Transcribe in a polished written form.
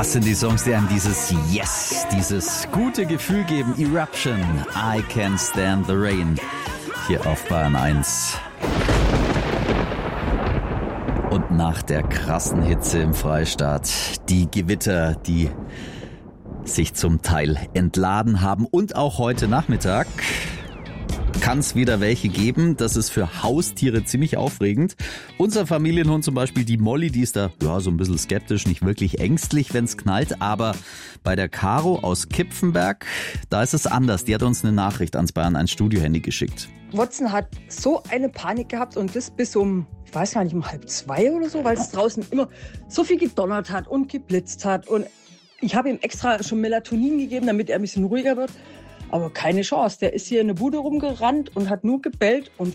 Das sind die Songs, die einem dieses Yes, dieses gute Gefühl geben. Eruption, I Can't Stand the Rain. Hier auf Bayern 1. Und nach der krassen Hitze im Freistaat, die Gewitter, die sich zum Teil entladen haben und auch heute Nachmittag kann es wieder welche geben. Das ist für Haustiere ziemlich aufregend. Unser Familienhund zum Beispiel, die Molly, die ist da so ein bisschen skeptisch, nicht wirklich ängstlich, wenn es knallt. Aber bei der Caro aus Kipfenberg, da ist es anders. Die hat uns eine Nachricht ans Bayern 1 Studio-Handy geschickt. Watson hat so eine Panik gehabt und das bis um, ich weiß gar nicht, um 1:30 oder so, weil es draußen immer so viel gedonnert hat und geblitzt hat. Und ich habe ihm extra schon Melatonin gegeben, damit er ein bisschen ruhiger wird. Aber keine Chance. Der ist hier in der Bude rumgerannt und hat nur gebellt und